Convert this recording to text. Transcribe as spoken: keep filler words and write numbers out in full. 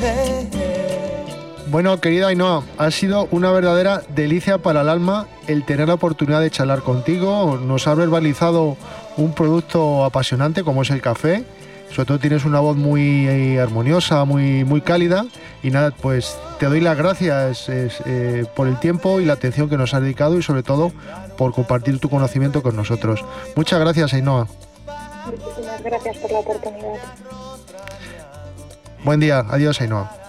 Bueno, querida Ainhoa, ha sido una verdadera delicia para el alma el tener la oportunidad de charlar contigo. Nos has verbalizado un producto apasionante como es el café. Sobre todo tienes una voz muy eh, armoniosa, muy, muy cálida. Y nada, pues te doy las gracias es, eh, por el tiempo y la atención que nos has dedicado y sobre todo por compartir tu conocimiento con nosotros. Muchas gracias, Ainhoa. Muchísimas gracias por la oportunidad. Buen día. Adiós, Ainhoa.